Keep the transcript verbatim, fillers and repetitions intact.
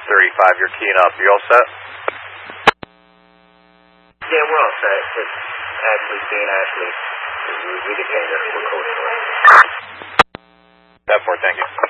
thirty-five, you're keying up. You all set? Yeah, we're all set. It's Ashley, Dean Ashley. We, we detained her. We're close to her. ten four, thank you.